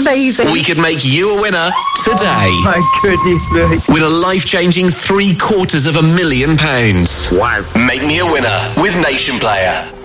amazing. We could make you a winner today. Oh, my goodness me. Win a life-changing £750,000. Wow. Make me a winner with Nation Player.